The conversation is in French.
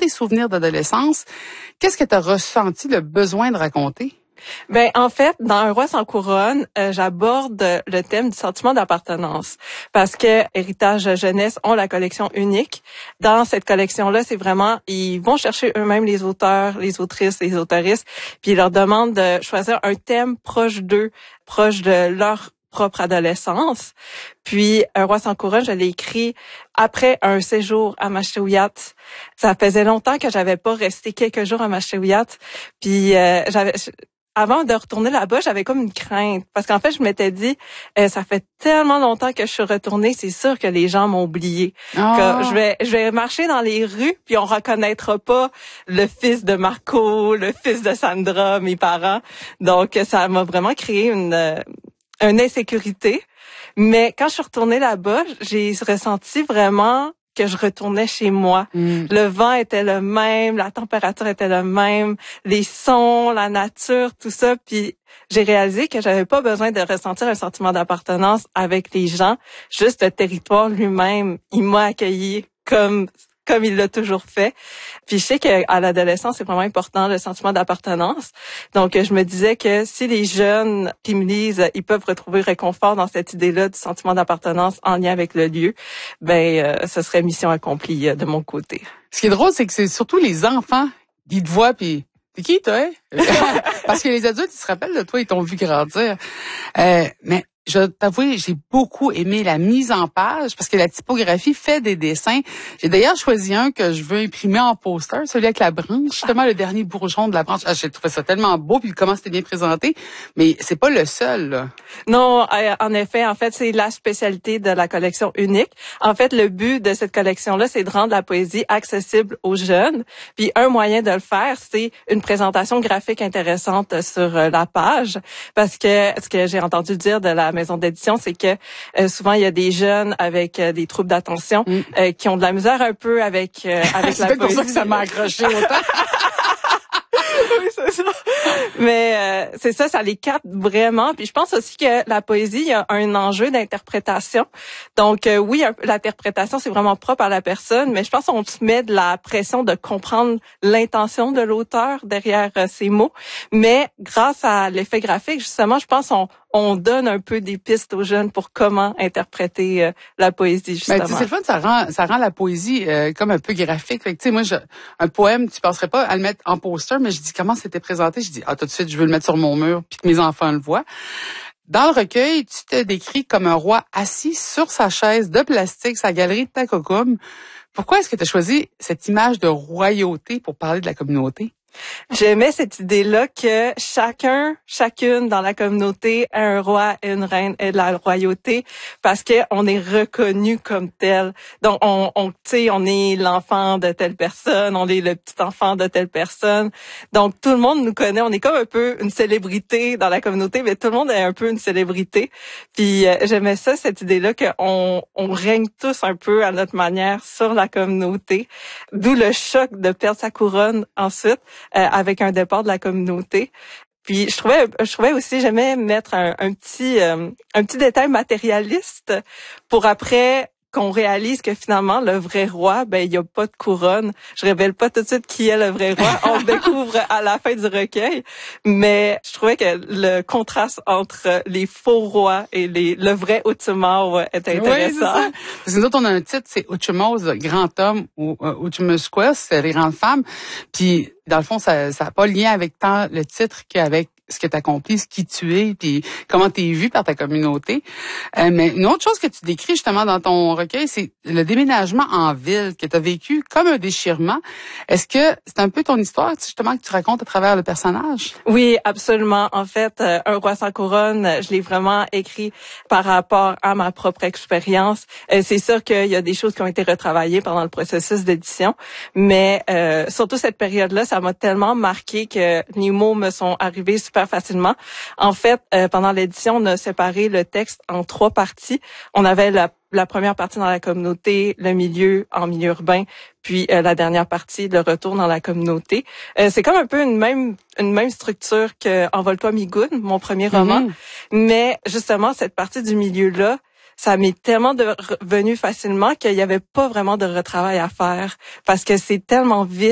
tes souvenirs d'adolescence, qu'est-ce que tu as ressenti le besoin de raconter? Ben en fait, dans Un roi sans couronne, j'aborde le thème du sentiment d'appartenance parce que Héritage Jeunesse ont la collection unique. Dans cette collection-là, c'est vraiment, ils vont chercher eux-mêmes les auteurs, les autrices, les autoristes, puis ils leur demandent de choisir un thème proche d'eux, proche de leur propre adolescence. Puis Un roi sans couronne, je l'ai écrit après un séjour à Mashewiyat. Ça faisait longtemps que j'avais pas resté quelques jours à Mashewiyat, puis avant de retourner là-bas, j'avais comme une crainte. Parce qu'en fait, je m'étais dit, ça fait tellement longtemps que je suis retournée, c'est sûr que les gens m'ont oublié. Que je vais marcher dans les rues, puis on reconnaîtra pas le fils de Marco, le fils de Sandra, mes parents. Donc, ça m'a vraiment créé une insécurité. Mais quand je suis retournée là-bas, j'ai ressenti vraiment que je retournais chez moi. Le vent était le même, la température était le même, les sons, la nature, tout ça. Puis j'ai réalisé que j'avais pas besoin de ressentir un sentiment d'appartenance avec les gens. Juste le territoire lui-même, il m'a accueilli comme il l'a toujours fait. Puis je sais qu'à l'adolescence, c'est vraiment important, le sentiment d'appartenance. Donc, je me disais que si les jeunes qui me lisent, ils peuvent retrouver réconfort dans cette idée-là du sentiment d'appartenance en lien avec le lieu, ce serait mission accomplie de mon côté. Ce qui est drôle, c'est que c'est surtout les enfants qui te voient, puis c'est qui, toi? Parce que les adultes, ils se rappellent de toi, ils t'ont vu grandir. Mais je vais t'avouer, j'ai beaucoup aimé la mise en page parce que la typographie fait des dessins. J'ai d'ailleurs choisi un que je veux imprimer en poster, celui avec la branche, justement le dernier bourgeon de la branche. J'ai trouvé ça tellement beau, puis comment c'était bien présenté, mais c'est pas le seul, là. Non, en effet, c'est la spécialité de la collection unique. En fait, le but de cette collection-là, c'est de rendre la poésie accessible aux jeunes. Puis un moyen de le faire, c'est une présentation graphique intéressante sur la page, parce que ce que j'ai entendu dire de la maison d'édition, c'est que souvent il y a des jeunes avec des troubles d'attention qui ont de la misère un peu avec la poésie. C'est pour ça que ça m'a accroché autant. Oui, c'est ça. Mais c'est ça, ça les capte vraiment. Puis je pense aussi que la poésie, il y a un enjeu d'interprétation. Donc oui, l'interprétation, c'est vraiment propre à la personne, mais je pense qu'on se met de la pression de comprendre l'intention de l'auteur derrière ces mots. Mais grâce à l'effet graphique, justement, je pense on donne un peu des pistes aux jeunes pour comment interpréter la poésie, justement. C'est le fun, ça rend la poésie comme un peu graphique. Fait que, tu sais, un poème, tu penserais pas à le mettre en poster, mais je dis comment c'était présenté. Je dis, tout de suite, je veux le mettre sur mon mur, puis que mes enfants le voient. Dans le recueil, tu te décris comme un roi assis sur sa chaise de plastique, sa galerie de Takokkum. Pourquoi est-ce que tu as choisi cette image de royauté pour parler de la communauté? J'aimais cette idée-là que chacune dans la communauté a un roi et une reine et de la royauté parce que on est reconnu comme tel. Donc on est l'enfant de telle personne, on est le petit enfant de telle personne. Donc tout le monde nous connaît, on est comme un peu une célébrité dans la communauté, mais tout le monde est un peu une célébrité. Puis j'aimais ça, cette idée-là qu'on règne tous un peu à notre manière sur la communauté. D'où le choc de perdre sa couronne ensuite. Avec un départ de la communauté. Puis je trouvais aussi, j'aimais mettre un petit détail matérialiste pour après qu'on réalise que finalement le vrai roi, il y a pas de couronne. Je révèle pas tout de suite qui est le vrai roi, on le découvre à la fin du recueil, mais je trouvais que le contraste entre les faux rois et le vrai Utumau est intéressant. Oui, c'est ça. Nous autres, on a un titre, c'est Utumau, grand homme, ou Utumusquas, c'est les grandes femmes. Puis dans le fond, ça n'a pas lien avec tant le titre qu'avec ce que tu accomplis, ce qui tu es, puis comment tu es vu par ta communauté. Mais une autre chose que tu décris justement dans ton recueil, c'est le déménagement en ville que tu as vécu comme un déchirement. Est-ce que c'est un peu ton histoire justement que tu racontes à travers le personnage? Oui, absolument. En fait, Un roi sans couronne, je l'ai vraiment écrit par rapport à ma propre expérience. C'est sûr qu'il y a des choses qui ont été retravaillées pendant le processus d'édition, mais surtout cette période-là, ça m'a tellement marqué que les mots me sont arrivés super facilement. En fait, pendant l'édition, on a séparé le texte en 3 parties. On avait la première partie dans la communauté, le milieu en milieu urbain, puis la dernière partie, le retour dans la communauté. C'est comme un peu une même structure que Envole-toi Migoun, mon premier roman. Mais justement, cette partie du milieu-là, ça m'est tellement venu facilement qu'il y avait pas vraiment de retravail à faire parce que c'est tellement vite.